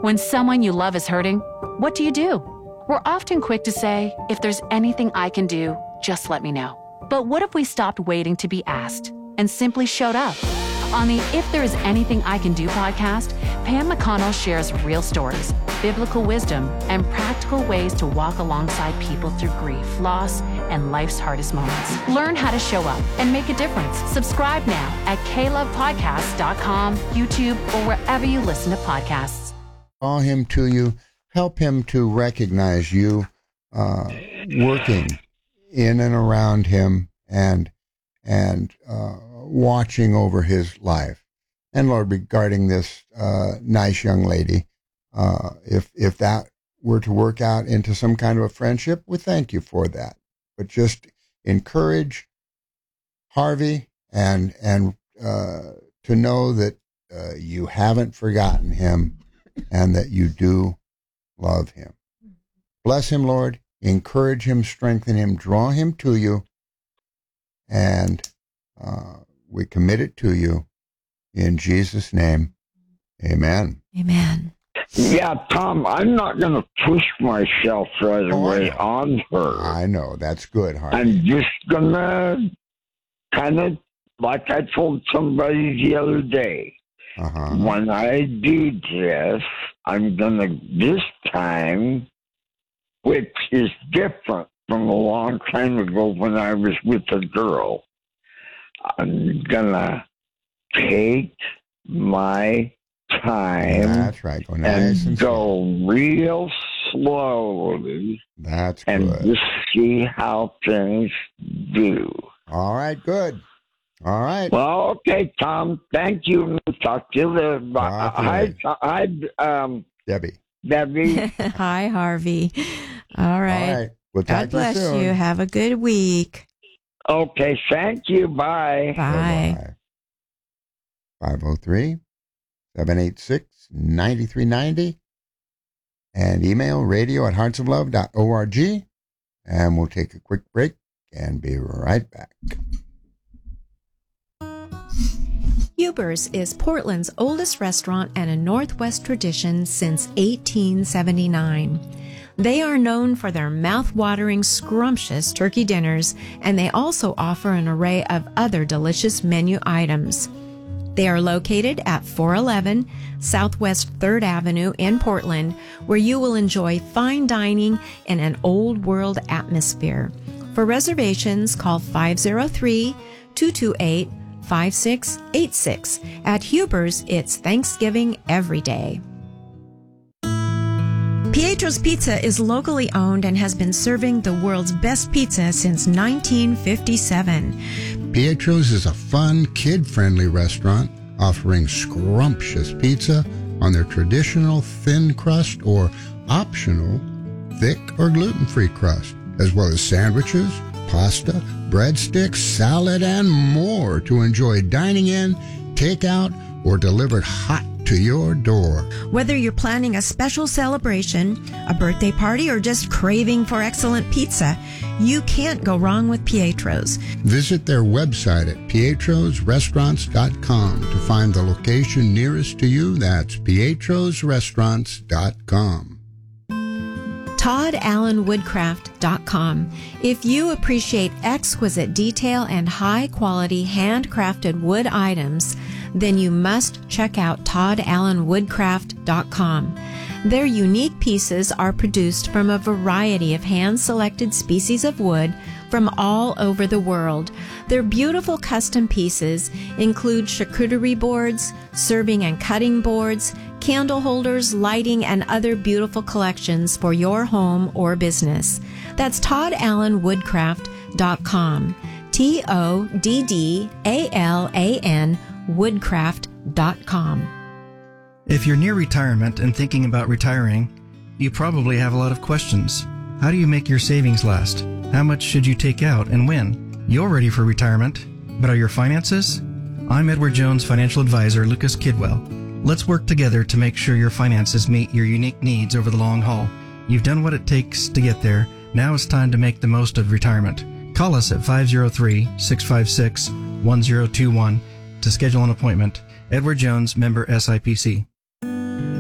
When someone you love is hurting, what do? We're often quick to say, if there's anything I can do, just let me know. But what if we stopped waiting to be asked and simply showed up? On the If There Is Anything I Can Do podcast, Pam McConnell shares real stories, biblical wisdom, and practical ways to walk alongside people through grief, loss, and life's hardest moments. Learn how to show up and make a difference. Subscribe now at klovepodcasts.com, YouTube, or wherever you listen to podcasts. Draw him to you. Help him to recognize you working in and around him and watching over his life. And Lord, regarding this nice young lady, if that were to work out into some kind of a friendship, we thank you for that. But just encourage Harvey and to know that you haven't forgotten him and that you do love him. Bless him, Lord. Encourage him, strengthen him, draw him to you, and we commit it to you in Jesus' name. Amen. Amen. Yeah, Tom, I'm not going to push myself right away on her. I know. That's good, Harvey. I'm just going to kind of, like I told somebody the other day, when I do this, I'm going to, this time, which is different from a long time ago when I was with a girl, I'm going to take my time. That's right. Go nice and go real slowly. That's and good. Just see how things do. All right, good. All right. Well, okay, Tom. Thank you. Talk to you later. Hi, Debbie. Debbie. Hi, Harvey. All right. All right. We'll talk God bless to you soon. you. Have a good week. Okay, thank you. Bye. Bye. 503-786-9390 and email radio@heartsoflove.org. And we'll take a quick break and be right back. Huber's is Portland's oldest restaurant and a Northwest tradition since 1879. They are known for their mouth-watering, scrumptious turkey dinners, and they also offer an array of other delicious menu items. They are located at 411 Southwest 3rd Avenue in Portland, where you will enjoy fine dining in an old-world atmosphere. For reservations, call 503-228-5686. At Huber's, it's Thanksgiving every day. Pietro's Pizza is locally owned and has been serving the world's best pizza since 1957. Pietro's is a fun, kid-friendly restaurant offering scrumptious pizza on their traditional thin crust or optional thick or gluten-free crust, as well as sandwiches, pasta, breadsticks, salad, and more to enjoy dining in, takeout, or delivered hot to your door. Whether you're planning a special celebration, a birthday party, or just craving for excellent pizza, you can't go wrong with Pietro's. Visit their website at pietrosrestaurants.com to find the location nearest to you. That's pietrosrestaurants.com. ToddAllenWoodcraft.com. If you appreciate exquisite detail and high-quality handcrafted wood items, then you must check out ToddAllenWoodcraft.com. Their unique pieces are produced from a variety of hand-selected species of wood from all over the world. Their beautiful custom pieces include charcuterie boards, serving and cutting boards, candle holders, lighting, and other beautiful collections for your home or business. That's ToddAllenWoodcraft.com. ToddAllan Woodcraft.com. If you're near retirement and thinking about retiring, you probably have a lot of questions. How do you make your savings last? How much should you take out and when? You're ready for retirement, but are your finances? I'm Edward Jones financial advisor Lucas Kidwell. Let's work together to make sure your finances meet your unique needs over the long haul. You've done what it takes to get there. Now it's time to make the most of retirement. Call us at 503-656-1021 to schedule an appointment. Edward Jones, member SIPC.